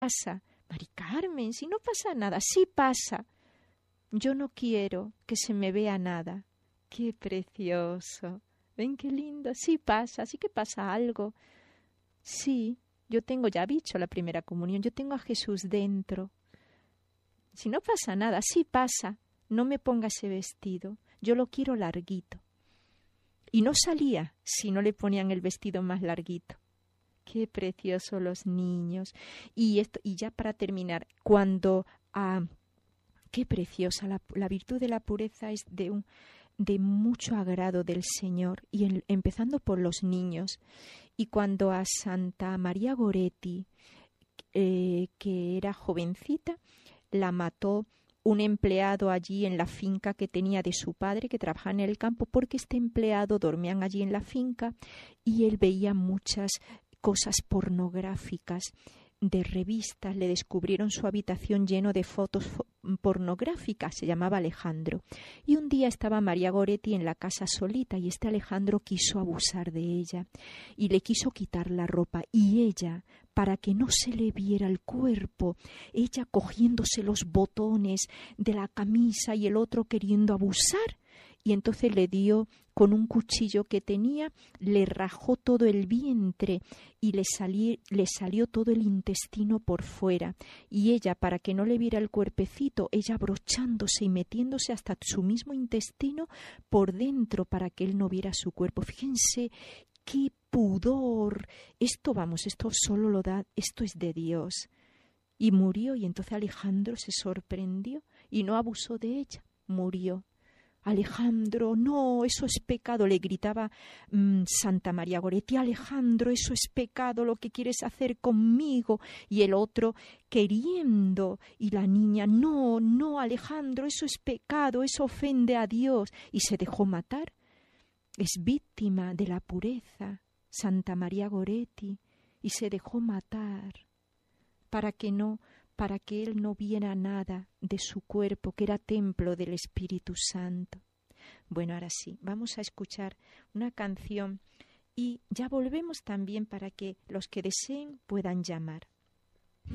pasa? Mari Carmen, si no pasa nada, sí pasa. Yo no quiero que se me vea nada. ¡Qué precioso! ¿Ven qué lindo? Sí pasa, sí que pasa algo. Sí, yo tengo, ya dicho, la primera comunión, yo tengo a Jesús dentro. Si no pasa nada, sí pasa. No me ponga ese vestido, yo lo quiero larguito. Y no salía si no le ponían el vestido más larguito. Qué preciosos los niños. Y ya para terminar, qué preciosa, la virtud de la pureza es de mucho agrado del Señor, y empezando por los niños. Y cuando a Santa María Goretti, que era jovencita, la mató un empleado allí en la finca que tenía de su padre, que trabajaba en el campo, porque este empleado dormían allí en la finca y él veía muchas cosas pornográficas de revistas. Le descubrieron su habitación lleno de fotos pornográficas. Se llamaba Alejandro. Y un día estaba María Goretti en la casa solita, y este Alejandro quiso abusar de ella y le quiso quitar la ropa, y ella, para que no se le viera el cuerpo, ella cogiéndose los botones de la camisa y el otro queriendo abusar, y entonces le dio con un cuchillo que tenía, le rajó todo el vientre y le salió todo el intestino por fuera. Y ella, para que no le viera el cuerpecito, ella abrochándose y metiéndose hasta su mismo intestino por dentro para que él no viera su cuerpo. Fíjense qué pudor. Esto solo lo da, esto es de Dios. Y murió, y entonces Alejandro se sorprendió y no abusó de ella, murió. Alejandro, no, eso es pecado, le gritaba Santa María Goretti. Alejandro, eso es pecado, lo que quieres hacer conmigo. Y el otro queriendo, y la niña, no, no, Alejandro, eso es pecado, eso ofende a Dios. Y se dejó matar. Es víctima de la pureza, Santa María Goretti, y se dejó matar para que él no viera nada de su cuerpo, que era templo del Espíritu Santo. Bueno, ahora sí, vamos a escuchar una canción y ya volvemos también para que los que deseen puedan llamar.